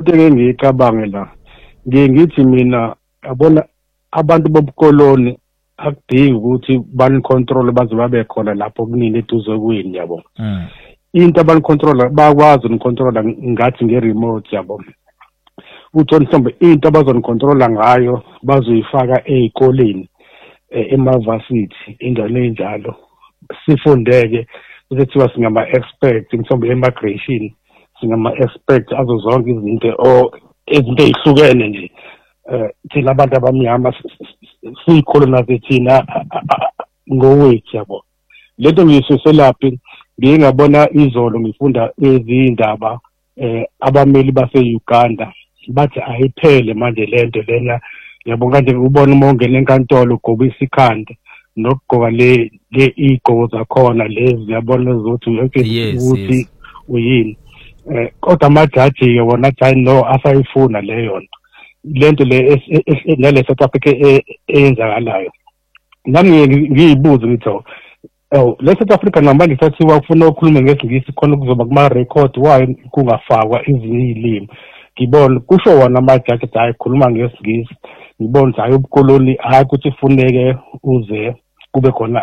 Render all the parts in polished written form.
into engiyicabanga la ngithi mina yabona abantu bobukoloni akudingi ukuthi banicontrol baze babe khona lapho kunini eduze kwini yabo. Into abanicontrola bakwazi unicontrola ngathi nge-remote yabo. Uthona mhlawumbe into abazonicontrola ngayo bazoyifaka ey'koleni emavasithi indawo enjalo. Sifundeke kuthiwa singama-expert mhlawumbe emigration singama-expert azo zonke izinto ey'hlukene nje. Thina abantu abamnyama siyicolonize thina ngowethu yabo. Lento ngiyisuselaphi ngingabona izolo ngifunda izindaba abameli base-Uganda bathi ayiphele manje lento lena yabo kanje ubona uma ungena enkantolo ugqoka ikhanda nokugqoka le iy'gqoko zakhona lezi yabona ukuthi uyini. Kodwa amajaji-ke wona athi hayi no asayifuna leyo nto. Lento le nale South Africa eyenzakalayo. Nami ngiyibuza ngithi le South Africa namanje sathiwa kufuna ukukhuluma ngesingisi khona kuzoba kuma-record wayo kungafakwa ezinye iy'limi. Ngibona kusho wona amajaji ukuthi hayi khuluma ngesingisi. Ngibona ukuthi hayi ubukoloni hayi ukuthi ifuneke uze kube khona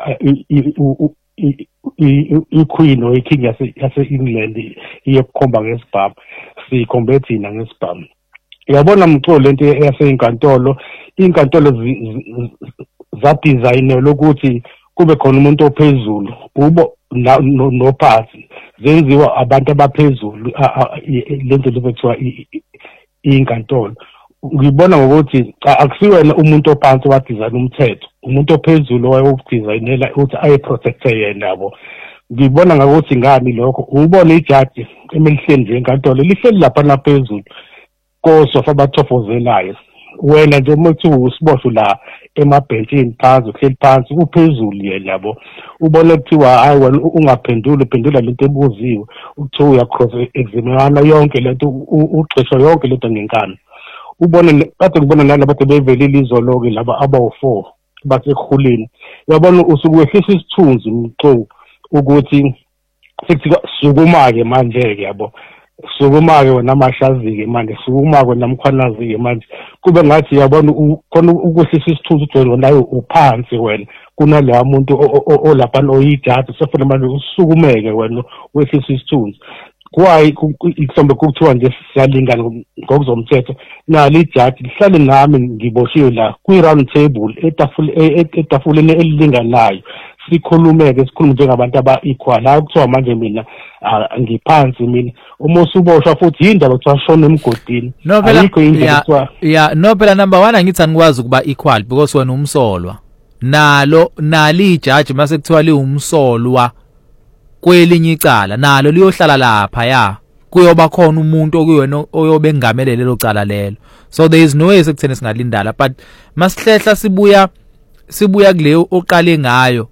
i-queen or i-king yase-England iyokukhomba ngesibhamu. Siyikhombe thina ngesibhamu. Uyabona mtholo lento yasey'nkantolo, iy'nkantolo zadizayinelwa ukuthi kube khona umuntu ophezulu nophansi. Zenziwa abantu abaphezulu lento lekuthiwa iy'nkantolo. Ngibona ngokuthi akusiwena umuntu ophansi wadizayina umthetho, umuntu ophezulu wayewudizayinela ukuthi ayiprotecte yena yabo. Ngibona ngakuthi ngani lokho ubona ijaji emelihleli nje enkantolo lihleli lapha naphezulu kosofa abathofozelayo. Wena nje uma uthi usiboshwe la emabhentshini phansi uhleli phansi uphezulu yena yabo. Ubona kuthiwa hayi wena ungaphenduli uphendula lento ebuziwe ukuthiwa uyacross examinana yonke lento ugxishwa yonke lento ngenkani. Ubone kade ngibona nalabo bathi bevelile izolo-ke laba abawu-4 basekuhulini. Uyabona usuke wehlisa isithunzi mxo ukuthi sithi sukuma-ke manje-ke yabo. Sukuma-ke wena amashazi-ke manje sukuma-ke namkhwanazi-ke manje kube ngathi yabona khona ukwehlisa isithunzi ujoyina nayo uphansi wena kunaloya muntu olaphana oyijaji sefuna manje usukumeke wena wehlisa isithunzi. Kwayi mhlawumbe kuthiwa nje siyalingana ngokuzomthetho nalo ijaji lihlale nami ngiboshiwe la kwi-round table etafuleni elilinganayo sikhulumeke sikhulume njengabantu aba-equal. Hayi kuthiwa manje mina ngiphansi mina uma usuboshwa futhi yindaba kuthiwa shona emgodini. Ayikho indaba kuthiwa no phela number 1 angithi angikwazi ukuba equal because wena umsolwa nalo ijaji mase kuthiwa liwumsolwa kwelinye icala nalo liyohlala lapha ya kuyoba khona umuntu okuyena oyobe engamele lelo cala lelo. So there is no way sekuthene singalindala but masihlehla sibuya kuleyo oqale ngayo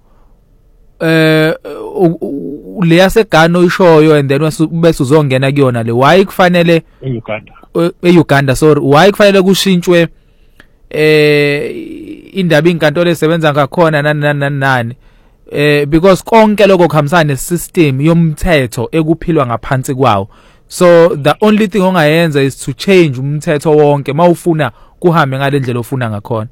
le yaseGhana oyishoyo and then bese uzongena kuyona le why kufanele eUganda sorry why kufanele kushintshwe indaba inkantolo esebenza ngakhona nani because konke lokho kuhambisana nesystem yomthetho ekuphilwa ngaphansi kwawo. So the only thing ongayenza is to change umthetho wonke mawufuna kuhambe ngalendlela ofuna ngakhona.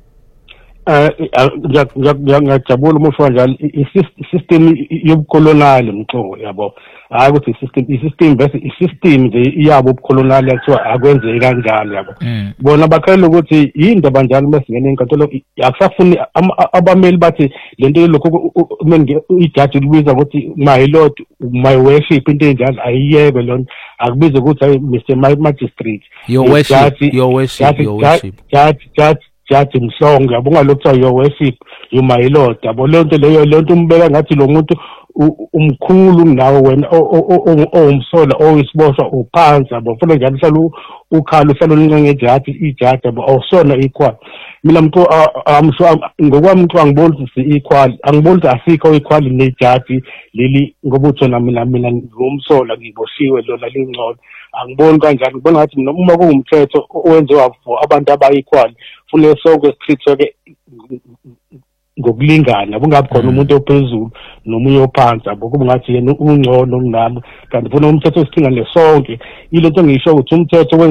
Ngiyajabula umusho kanjalo i-system yobukolonali mxo yabo. Hayi ukuthi i-system nje iyabo ubukolonali yakuthiwa akwenzeki kanjalo yabo. Bona bakhalela ukuthi yini abanjalo mesingena enkantolo akusafuni abameli bathi lento lokho ijaji libiza ukuthi my lord my worship into enjalo ayiyeke lona akubize ukuthi Mr Magistrate your worship jaji mhlongo yabonga lokuthiwa your worship you my lord yabo. Lonto leyo lonto umbeka ngathi lo muntu umkhulu nawe wena owumsola oyisiboshwa uphansi yabo. Ufuna njalo uhlala ukhala uhlala ulincengejaji ijaji yabo awusona equal. Mina mntu ngokwami mntu angiboni ukuthi si-equal, angiboni ukuthi asikho equal nejaji leli ngoba uthona mina ngumsola ngiboshiwe lona lingcono. Angiboni kanjalo. Ngibona ngathi mina uma kuwumthetho owenziwa for abantu aba-equal funeke sonke sichitheke ngokulingana kungabi khona umuntu ophezulu nomunye ophansi yabo kube ngathi yena ungcono kunami kanti funa umthetho osithingane sonke. Ilento engiyisho ukuthi umthetho